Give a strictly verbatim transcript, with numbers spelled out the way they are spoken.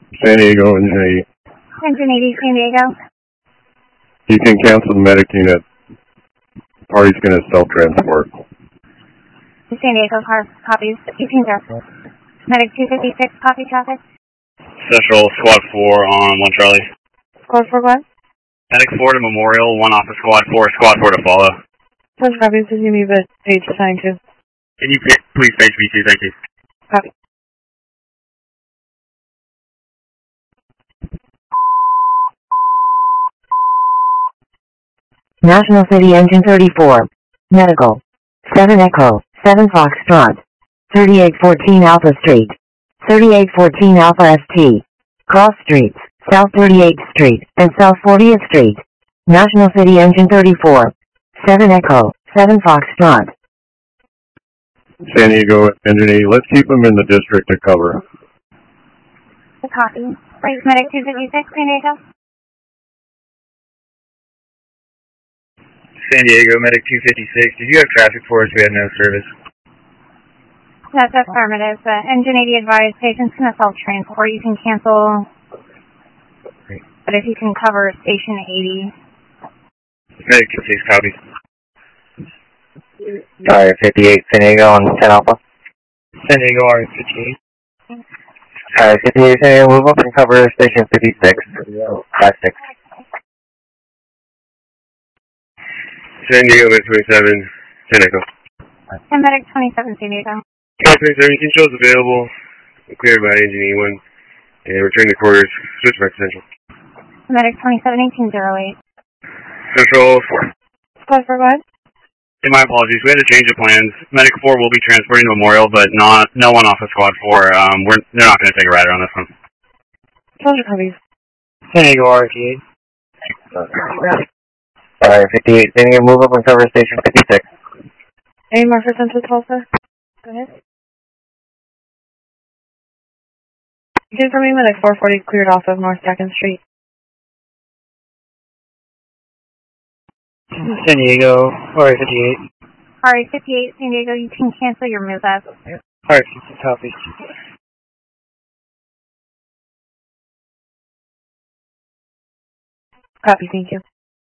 San Diego, Engine eighty. Engine eighty, San Diego. You can cancel the medic unit. Party's going to self-transport. San Diego car copies. You can go. Medic two fifty-six, copy traffic. Central, Squad four on one Charlie. Squad four, what? Medic four to Memorial, one off of Squad four, Squad four to follow. Bunch of copies, if you need the page assigned to. Can you please page B two, thank you. Copy. National City Engine thirty-four. Medical. seven Echo, seven Foxtrot. thirty-eight fourteen Alpha Street. thirty-eight fourteen Alpha S T. Cross Streets, South thirty-eighth Street, and South fortieth Street. National City Engine thirty-four. seven Echo, seven Foxtrot. San Diego, Engine eighty. Let's keep them in the district to cover. The copy. Please, Medic two fifty-six, San Diego. San Diego, Medic two fifty-six. Did you have traffic for us? We had no service. That's affirmative. Uh, Engine eighty advised patients can self-transport. You can cancel, Great. But if you can cover Station eighty. Medic two fifty-six, copy. R fifty-eight, San Diego on ten Alpha. San Diego, R fifty-eight. R fifty-eight, San Diego, move up and cover Station fifty-six. five six. San Diego, Medic twenty-seven, San Diego. And Medic twenty-seven, San Diego. twenty-seven, controls available. Cleared by Engine eighty-one. And return to quarters. Switch back to Central. Medic twenty-seven, eighteen oh eight. Central four. Squad four, what? Hey, my apologies. We had to change the plans. Medic four will be transporting to Memorial, but not no one off of Squad four. Um, we're they're not going to take a rider on this one. Bunch of copies. San Diego, R fifty-eight. R fifty-eight, San Diego, move up and cover Station fifty-six. Any more for Central Tulsa? Go ahead. You can for me, Medic four forty cleared off of North second Street. San Diego, R fifty-eight. R fifty-eight, San Diego, you can cancel your move up. R fifty-eight, copy. Copy, thank you.